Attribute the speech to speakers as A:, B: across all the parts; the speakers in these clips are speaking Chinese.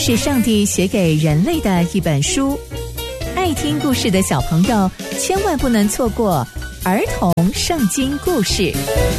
A: 是上帝写给人类的一本书，爱听故事的小朋友千万不能错过儿童圣经故事。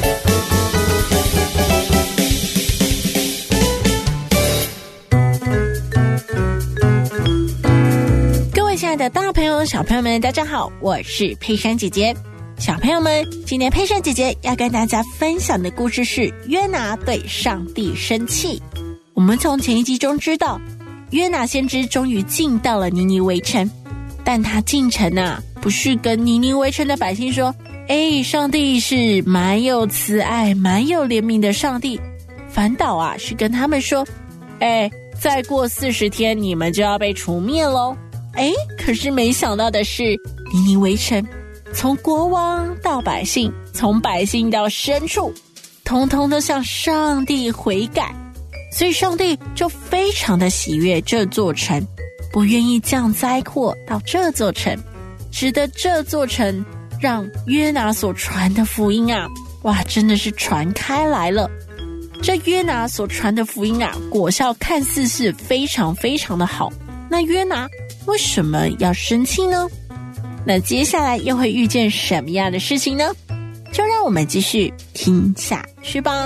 B: 各位亲爱的大朋友小朋友们，大家好，我是佩珊姐姐。小朋友们，今天佩珊姐姐要跟大家分享的故事是约拿对上帝生气。我们从前一集中知道，约拿先知终于进到了尼尼微城，但他进城不是跟尼尼微城的百姓说，上帝是蛮有慈爱蛮有怜悯的上帝，反倒是跟他们说，再过40天你们就要被除灭咯。可是没想到的是，尼尼微城从国王到百姓，从百姓到牲畜，通通都向上帝悔改，所以上帝就非常的喜悦这座城，不愿意降灾祸到这座城，使得这座城让约拿所传的福音真的是传开来了。这约拿所传的福音果效看似是非常非常的好，那约拿为什么要生气呢？那接下来又会遇见什么样的事情呢？就让我们继续听下去吧。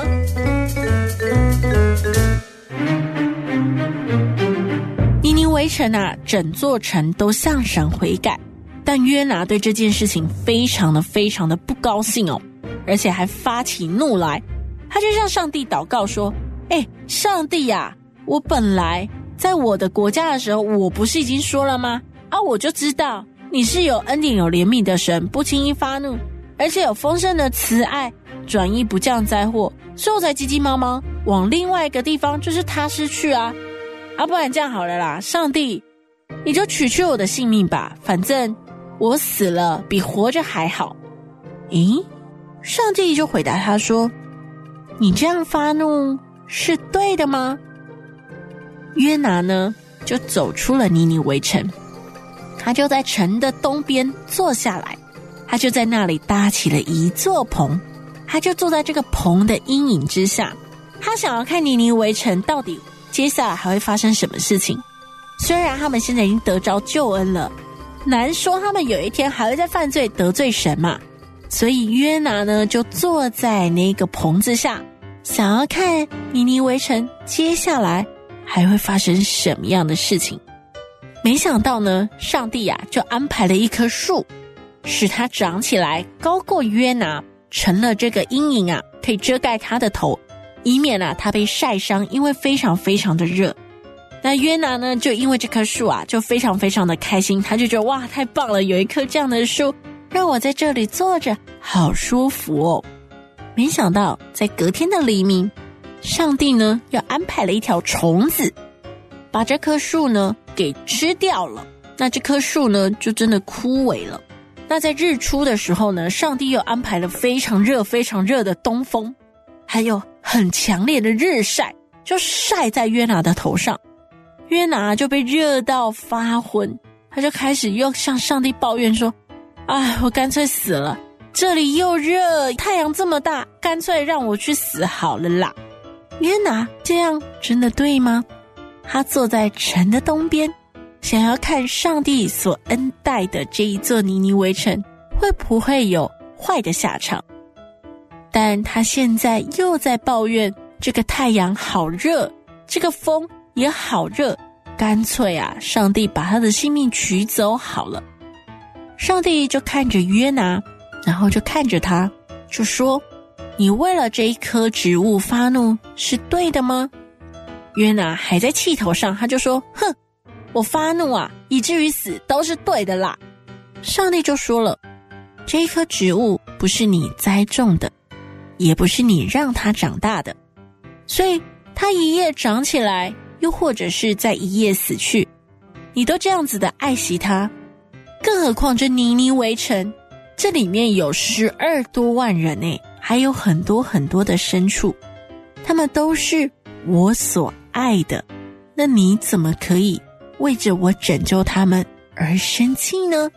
B: 尼尼微城整座城都向神悔改，但约拿对这件事情非常的不高兴而且还发起怒来。他就向上帝祷告说，上帝我本来在我的国家的时候，我不是已经说了吗？我就知道你是有恩典有怜悯的神，不轻易发怒，而且有丰盛的慈爱，转意不降灾祸，所以我才急急忙忙往另外一个地方，就是他失去不然这样好了啦，上帝你就取去我的性命吧，反正我死了比活着还好。上帝就回答他说，你这样发怒是对的吗？约拿呢就走出了尼尼微城，他就在城的东边坐下来，他就在那里搭起了一座棚，他就坐在这个棚的阴影之下，他想要看尼尼微城到底接下来还会发生什么事情。虽然他们现在已经得着救恩了，难说他们有一天还会再犯罪得罪神嘛。所以约拿呢就坐在那个棚子下，想要看尼尼微城接下来还会发生什么样的事情。没想到呢，上帝就安排了一棵树，使它长起来高过约拿，成了这个阴影可以遮盖他的头，以免他被晒伤，因为非常非常的热。那约拿呢就因为这棵树就非常非常的开心，他就觉得哇太棒了，有一棵这样的树让我在这里坐着好舒服没想到在隔天的黎明，上帝呢又安排了一条虫子把这棵树呢给吃掉了，那这棵树呢就真的枯萎了。那在日出的时候呢，上帝又安排了非常热的东风，还有很强烈的日晒，就晒在约拿的头上。约拿就被热到发昏，他就开始又向上帝抱怨说，我干脆死了，这里又热，太阳这么大，干脆让我去死好了啦。约拿这样真的对吗？他坐在城的东边，想要看上帝所恩待的这一座尼尼微城会不会有坏的下场。但他现在又在抱怨这个太阳好热，这个风也好热，干脆上帝把他的性命取走好了。上帝就看着约拿，然后就看着他，就说，你为了这一棵植物发怒是对的吗？约拿还在气头上，他就说，哼，我发怒以至于死都是对的啦。上帝就说了，这一棵植物不是你栽种的，也不是你让它长大的，所以它一夜长起来，又或者是在一夜死去，你都这样子的爱惜它，更何况这尼尼微城，这里面有12多万人还有很多很多的牲畜，他们都是我所爱的，那你怎么可以为着我拯救他们而生气呢？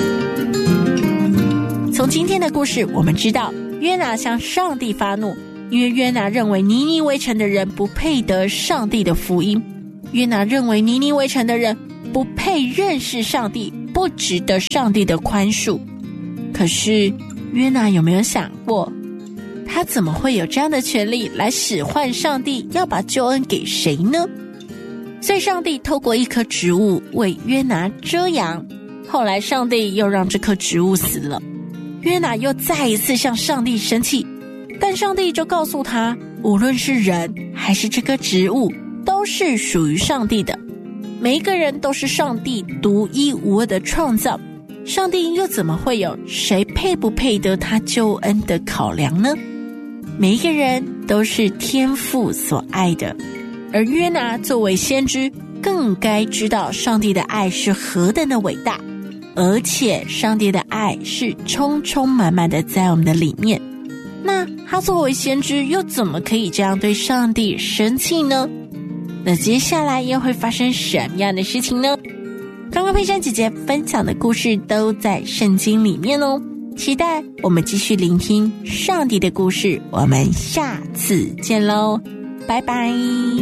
B: 从今天的故事我们知道，约拿向上帝发怒， 因为约拿认为尼尼微城的人不配得上帝的福音，约拿认为尼尼微城的人不配认识上帝，不值得上帝的宽恕。可是约拿有没有想过，他怎么会有这样的权利来使唤上帝要把救恩给谁呢？所以上帝透过一棵植物为约拿遮阳，后来上帝又让这棵植物死了，约拿又再一次向上帝生气，但上帝就告诉他，无论是人还是这棵植物都是属于上帝的，每一个人都是上帝独一无二的创造，上帝又怎么会有谁配不配得他救恩的考量呢？每一个人都是天父所爱的，而约拿作为先知，更该知道上帝的爱是何等的伟大，而且上帝的爱是充充满满的在我们的里面。那他作为先知又怎么可以这样对上帝生气呢？那接下来又会发生什么样的事情呢？刚刚佩珊姐姐分享的故事都在圣经里面哦，期待我们继续聆听上帝的故事，我们下次见喽，拜拜。